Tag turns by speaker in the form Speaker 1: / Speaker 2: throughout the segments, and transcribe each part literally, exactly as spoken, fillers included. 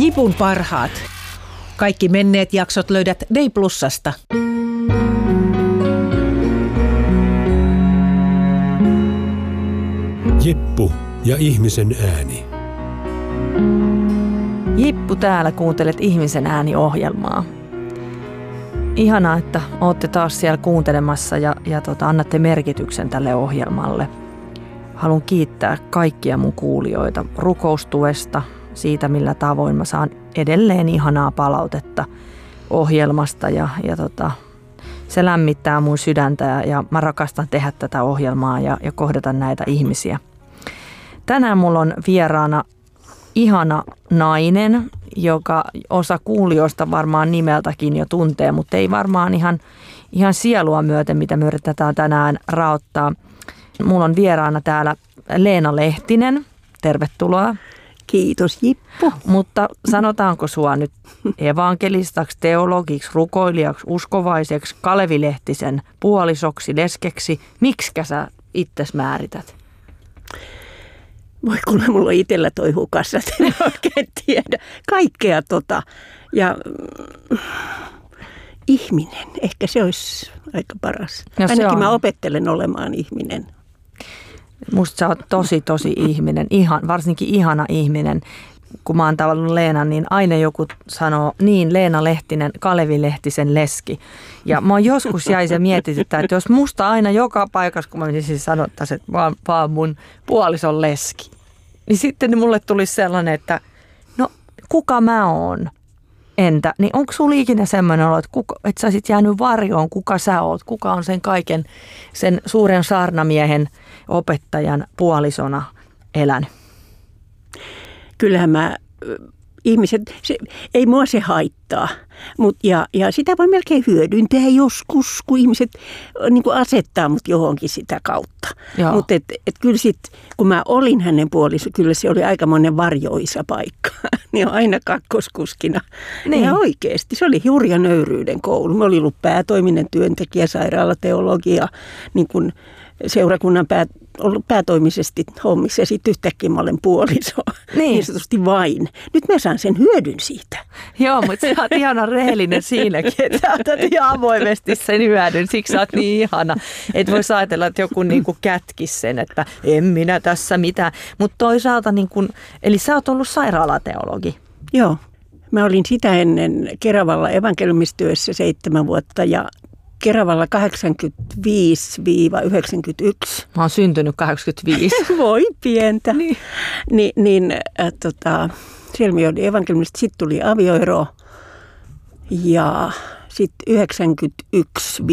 Speaker 1: Jipun parhaat. Kaikki menneet jaksot löydät Day Plusasta.
Speaker 2: Jippu ja ihmisen ääni.
Speaker 3: Jippu täällä, kuuntelet Ihmisen ääni-ohjelmaa. Ihanaa, että olette taas siellä kuuntelemassa ja, ja tota, annatte merkityksen tälle ohjelmalle. Haluan kiittää kaikkia mun kuulijoita rukoustuesta, siitä millä tavoin mä saan edelleen ihanaa palautetta ohjelmasta ja, ja tota, se lämmittää mun sydäntä ja, ja mä rakastan tehdä tätä ohjelmaa ja, ja kohdata näitä ihmisiä. Tänään mulla on vieraana ihana nainen, joka osa kuulijoista varmaan nimeltäkin jo tuntee, mutta ei varmaan ihan, ihan sielua myöten, mitä me yritetään tänään raottaa. Mulla on vieraana täällä Leena Lehtinen. Tervetuloa.
Speaker 4: Kiitos Jippu.
Speaker 3: Mutta sanotaanko sua nyt evankelistaksi, teologiksi, rukoilijaksi, uskovaiseksi, Kalevi Lehtisen puolisoksi, leskeksi? Miksikä sä itses määrität?
Speaker 4: Voi kuule, mulla on itsellä toi hukassa, että en oikein tiedä. Kaikkea tota. Ja mm, ihminen, ehkä se olisi aika paras.
Speaker 3: No,
Speaker 4: ainakin mä opettelen olemaan ihminen.
Speaker 3: Musta sä oot tosi, tosi ihminen, ihan, varsinkin ihana ihminen. Kun mä oon tavannut Leenan, niin aina joku sanoo, niin Leena Lehtinen, Kalevi Lehtisen leski. Ja mä oon joskus jäi se mietityttää, että jos musta aina joka paikassa, kun mä siis sanottaisin, että vaan, vaan mun puolison leski. Niin sitten mulle tuli sellainen, että no kuka mä oon? Entä? Niin onko sulla ikinä semmoinen olo, että, kuka, että sä sit jäänyt varjoon, kuka sä oot? Kuka on sen kaiken, sen suuren saarnamiehen, opettajan puolisona elänyt?
Speaker 4: Kyllähän mä, ihmiset, se, ei mua se haittaa, mut, ja, ja sitä voi melkein hyödyntää joskus, kun ihmiset niin kuin asettaa mut johonkin sitä kautta. Mutta et, et kyllä sit, kun mä olin hänen puoliso, kyllä se oli aikamoinen varjoisa paikka. Niin on aina kakkoskuskina. Niin. Ja oikeasti, se oli Hurja nöyryyden koulu. Mä olin ollut päätoiminen työntekijä, sairaalateologia, niin kuin seurakunnan pää, ollut päätoimisesti hommissa ja sitten yhtäkkiä mä olen puoliso. Niin. Niin sanotusti vain. Nyt mä saan sen hyödyn siitä.
Speaker 3: Joo, mutta sä oot ihana rehellinen siinäkin, että sä otat ihan avoimesti sen hyödyn. Siksi sä oot niin ihana. Et vois ajatella, että joku niinku kätkisi sen, että en minä tässä mitään. Mutta toisaalta, niinku, eli sä oot ollut sairaalateologi.
Speaker 4: Joo. Mä olin sitä ennen Keravalla evankeliumistyössä seitsemän vuotta ja Keravalla kahdeksankymmentäviisi yhdeksänkymmentäyksi.
Speaker 3: Mä oon syntynyt kahdeksankymmentäviisi.
Speaker 4: Voi pientä.
Speaker 3: Niin,
Speaker 4: Ni, niin äh, tota, siellä me olin evankeliumista, sitten tuli avioero ja sitten yhdeksänkymmentäyksi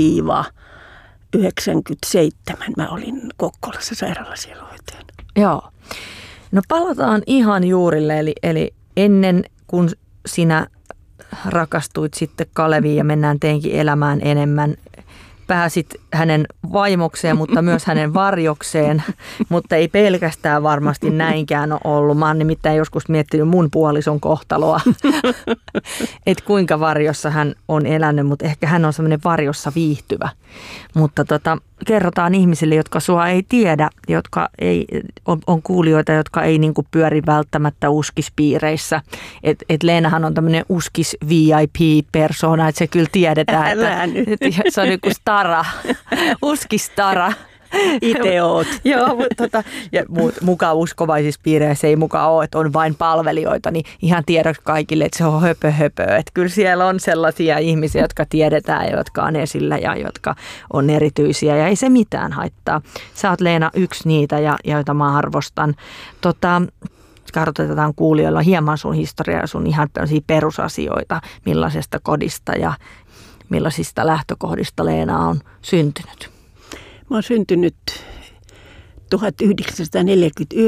Speaker 4: yhdeksänkymmentäseitsemän mä olin Kokkolassa sairaalasieluhoitajana.
Speaker 3: Joo. No palataan ihan juurille, eli, eli ennen kuin sinä rakastuit sitten Kaleviin ja mennään teinkin elämään enemmän. Pääsit hänen vaimokseen, mutta myös hänen varjokseen, mutta ei pelkästään varmasti näinkään ole ollut. Mä oon nimittäin joskus miettinyt mun puolison kohtaloa, että kuinka varjossa hän on elänyt, mutta ehkä hän on semmoinen varjossa viihtyvä. Mutta tota, kerrotaan ihmisille, jotka sua ei tiedä, jotka ei, on, on kuulijoita, jotka ei niinku pyöri välttämättä uskispiireissä. Et, et Leenahan on tämmöinen uskis V I P-persona, että se kyllä tiedetään, että, että se on joku stara, uskistara.
Speaker 4: Itse oot.
Speaker 3: Joo, mutta tota, ja mukaan uskovaisissa piireissä ei mukaan ole, että on vain palvelijoita, niin ihan tiedoksi kaikille, että se on höpö höpö. Että kyllä siellä on sellaisia ihmisiä, jotka tiedetään ja jotka on esillä ja jotka on erityisiä ja ei se mitään haittaa. Sä oot Leena yksi niitä, ja, joita mä arvostan. Tota, kartoitetaan kuulijoilla hieman sun historiaa ja sun ihan perusasioita, millaisesta kodista ja millaisista lähtökohdista Leena on syntynyt.
Speaker 4: Mä oon syntynyt tuhatyhdeksänsataaneljäkymmentäyhdeksän